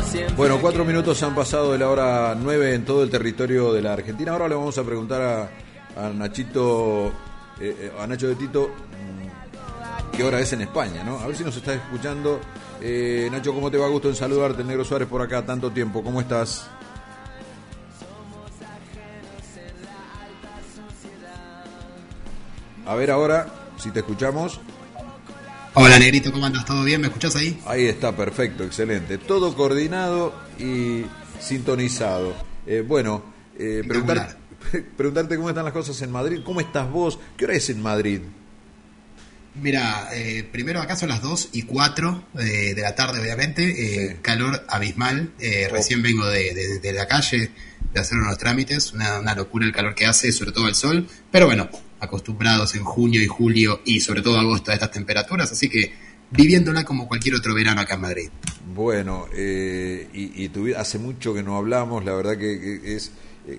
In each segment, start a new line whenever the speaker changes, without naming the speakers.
Bueno, 4 minutos han pasado de la hora 9 en todo el territorio de la Argentina. Ahora le vamos a preguntar a Nachito, a Nacho de Tito, qué hora es en España, ¿no? A ver si nos está escuchando. Nacho, ¿cómo te va? Gusto en saludarte. El Negro Suárez por acá, tanto tiempo. ¿Cómo estás? A ver ahora, si te escuchamos.
Hola, Negrito, ¿cómo andas? ¿Todo bien? ¿Me escuchás ahí?
Ahí está, perfecto, excelente. Todo coordinado y sintonizado. Preguntarte cómo están las cosas en Madrid. ¿Cómo estás vos? ¿Qué hora es en Madrid?
Mira, primero acá son las 2:04 de la tarde, obviamente. Sí. Calor abismal. Recién vengo de la calle de hacer unos trámites. Una locura el calor que hace, sobre todo el sol. Pero bueno, acostumbrados en junio y julio y sobre todo agosto a estas temperaturas. Así que viviéndola como cualquier otro verano acá en Madrid.
Bueno, y hace mucho que no hablamos. La verdad que es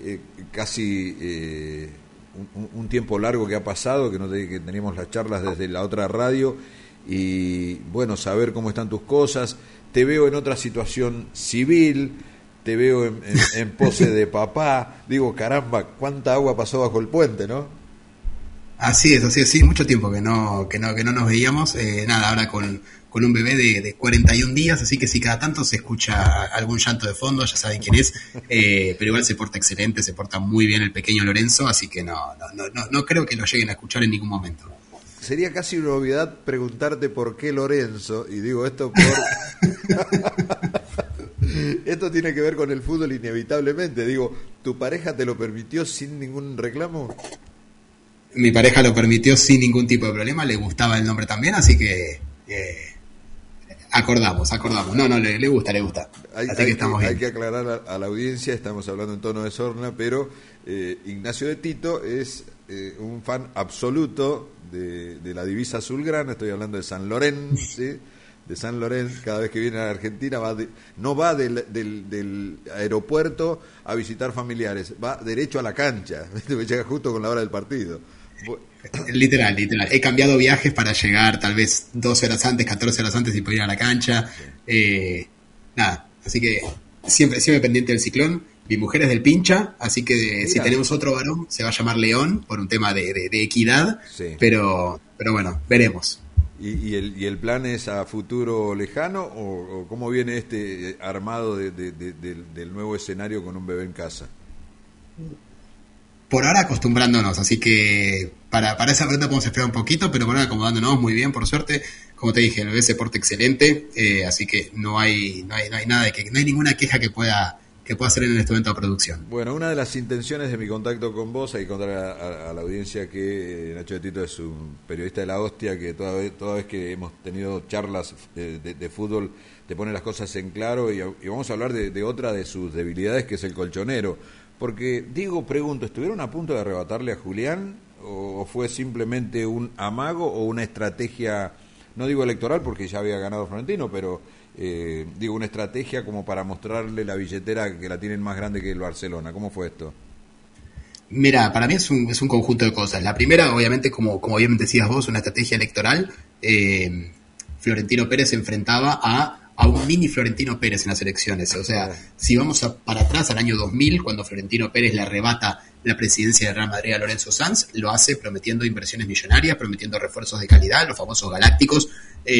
casi... un tiempo largo que ha pasado, que teníamos las charlas desde la otra radio y bueno, saber cómo están tus cosas. Te veo en otra situación civil, te veo en pose de papá. Digo, caramba, cuánta agua pasó bajo el puente, ¿no?
Así es, sí, mucho tiempo que no nos veíamos. Ahora con un bebé de 41 días, así que si cada tanto se escucha algún llanto de fondo, ya saben quién es, pero igual se porta excelente, se porta muy bien el pequeño Lorenzo, así que no creo que lo lleguen a escuchar en ningún momento.
Sería casi una obviedad preguntarte por qué Lorenzo, y digo esto por... Esto tiene que ver con el fútbol inevitablemente. Digo, ¿tu pareja te lo permitió sin ningún reclamo?
Mi pareja lo permitió sin ningún tipo de problema, le gustaba el nombre también, así que... Acordamos. No, le gusta. Así que estamos bien.
Hay que aclarar a la audiencia, estamos hablando en tono de sorna, pero Ignacio de Tito es un fan absoluto de la divisa azulgrana. Estoy hablando de San Lorenzo, ¿sí? De San Lorenzo. Cada vez que viene a la Argentina no va del aeropuerto a visitar familiares, va derecho a la cancha. Llega justo con la hora del partido.
Literal. He cambiado viajes para llegar tal vez 12 horas antes, 14 horas antes y poder ir a la cancha. Sí. Así que siempre pendiente del ciclón. Mi mujer es del Pincha, así que si tenemos otro varón se va a llamar León por un tema de equidad. Sí. Pero bueno, veremos.
¿Y el plan es a futuro lejano o cómo viene este armado del nuevo escenario con un bebé en casa?
Por ahora acostumbrándonos, así que para esa pregunta podemos esperar un poquito, pero por ahora acomodándonos muy bien, por suerte. Como te dije, el bebé se porta excelente, así que no hay nada no hay ninguna queja que pueda hacer en este momento de producción.
Bueno, una de las intenciones de mi contacto con vos, hay que contar a la audiencia que Nacho de Tito es un periodista de la hostia, que toda vez que hemos tenido charlas de fútbol te pone las cosas en claro y vamos a hablar de otra de sus debilidades, que es el colchonero. Porque, pregunto, ¿estuvieron a punto de arrebatarle a Julián o fue simplemente un amago o una estrategia, no digo electoral porque ya había ganado Florentino, pero una estrategia como para mostrarle la billetera que la tienen más grande que el Barcelona? ¿Cómo fue esto?
Mira, para mí es un conjunto de cosas. La primera, obviamente, como bien decías vos, una estrategia electoral. Florentino Pérez se enfrentaba a un mini Florentino Pérez en las elecciones. O sea, si vamos para atrás al año 2000, cuando Florentino Pérez le arrebata la presidencia del Real Madrid a Lorenzo Sanz, lo hace prometiendo inversiones millonarias, prometiendo refuerzos de calidad, los famosos galácticos,